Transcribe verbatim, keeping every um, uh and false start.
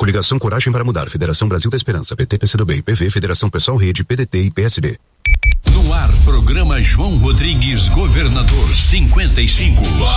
Coligação Coragem para Mudar, Federação Brasil da Esperança, P T, P C do B, I P V, Federação Pessoal Rede, P D T e P S B. No ar, programa João Rodrigues, Governador cinquenta e cinco.